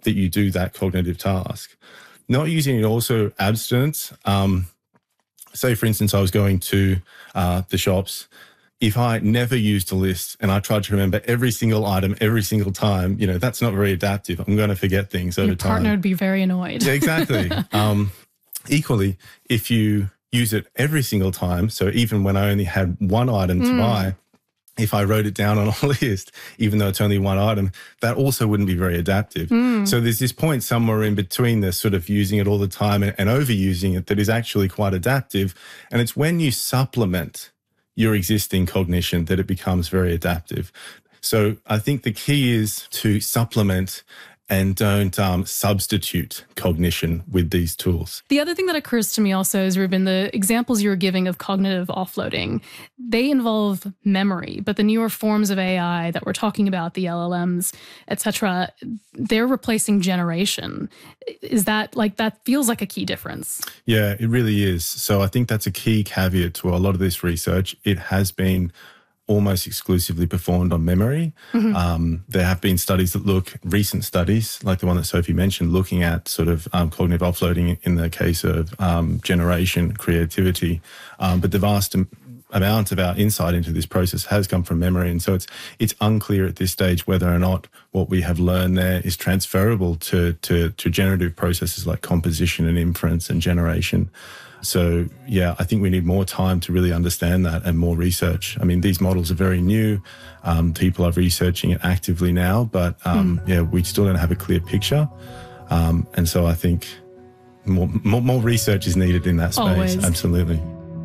that you do that cognitive task. Not using it also abstinence. Say, for instance, I was going to the shops. If I never used a list and I tried to remember every single item every single time, that's not very adaptive. I'm going to forget things over time. Your partner would be very annoyed. Yeah, exactly. Equally, if you use it every single time, so even when I only had one item to buy, if I wrote it down on a list, even though it's only one item, that also wouldn't be very adaptive. So there's this point somewhere in between the sort of using it all the time and overusing it that is actually quite adaptive. And it's when you supplement your existing cognition that it becomes very adaptive. So I think the key is to supplement and don't substitute cognition with these tools. The other thing that occurs to me also is, Ruben, the examples you were giving of cognitive offloading, they involve memory, but the newer forms of AI that we're talking about, the LLMs, et cetera, they're replacing generation. Is that that feels like a key difference? Yeah, it really is. So I think that's a key caveat to a lot of this research. It has been almost exclusively performed on memory. There have been studies that recent studies, like the one that Sophie mentioned, looking at sort of cognitive offloading in the case of generation, creativity. But the vast amount of our insight into this process has come from memory. And so it's unclear at this stage whether or not what we have learned there is transferable to generative processes like composition and inference and generation. So, yeah, I think we need more time to really understand that and more research. I mean, these models are very new. People are researching it actively now, but, we still don't have a clear picture. And so I think more research is needed in that space. Always. Absolutely.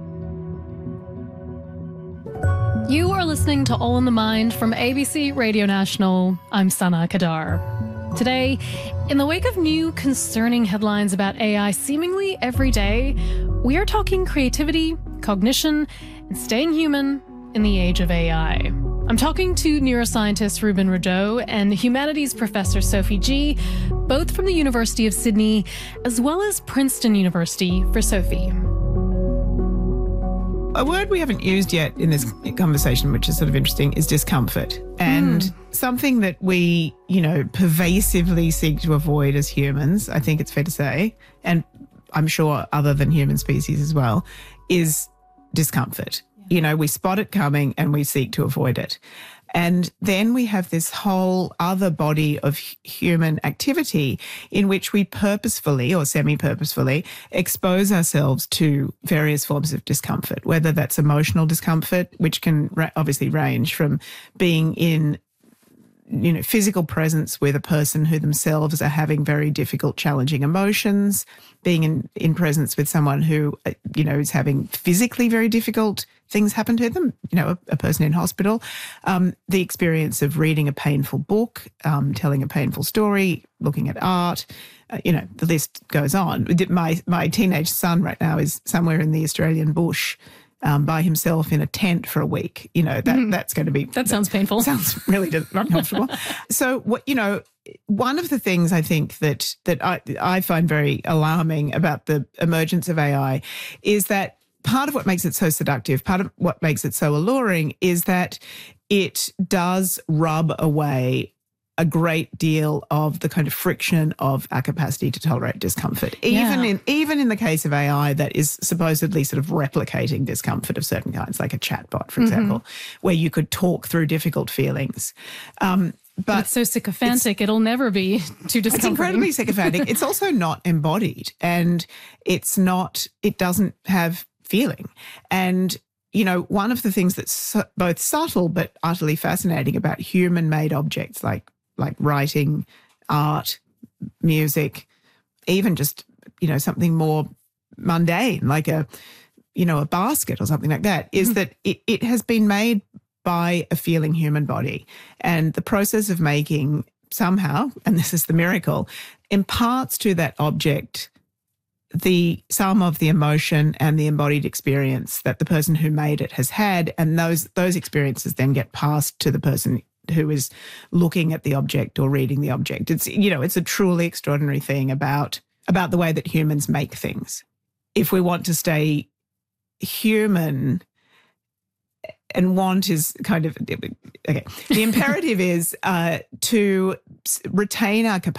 You are listening to All in the Mind from ABC Radio National. I'm Sana Kadar. Today, in the wake of new concerning headlines about AI seemingly every day, we are talking creativity, cognition, and staying human in the age of AI. I'm talking to neuroscientist Ruben Rideau and humanities professor Sophie Gee, both from the University of Sydney, as well as Princeton University for Sophie. A word we haven't used yet in this conversation, which is sort of interesting, is discomfort. And something that we, pervasively seek to avoid as humans, I think it's fair to say, and I'm sure other than human species as well, is discomfort. We spot it coming and we seek to avoid it. And then we have this whole other body of human activity in which we purposefully or semi-purposefully expose ourselves to various forms of discomfort, whether that's emotional discomfort, which can obviously range from being in physical presence with a person who themselves are having very difficult, challenging emotions, being in presence with someone who, is having physically very difficult things happen to them, a person in hospital, the experience of reading a painful book, telling a painful story, looking at art, the list goes on. My teenage son right now is somewhere in the Australian bush, by himself in a tent for a week. That's going to be... That sounds painful. Sounds really uncomfortable. So, one of the things I think that I find very alarming about the emergence of AI is that part of what makes it so seductive, part of what makes it so alluring is that it does rub away a great deal of the kind of friction of our capacity to tolerate discomfort, even in the case of AI that is supposedly sort of replicating discomfort of certain kinds, like a chatbot, for example, where you could talk through difficult feelings. But it's so sycophantic, it'll never be too discomforting. It's incredibly sycophantic. It's also not embodied, and it doesn't have feeling. And one of the things that's both subtle but utterly fascinating about human-made objects like writing, art, music, even just, something more mundane like a basket or something like that, is that it has been made by a feeling human body. And the process of making somehow, and this is the miracle, imparts to that object the sum of the emotion and the embodied experience that the person who made it has had, and those experiences then get passed to the person who is looking at the object or reading the object. It's it's a truly extraordinary thing about the way that humans make things. If we want to stay human, and want is kind of okay. The imperative is to retain our capacity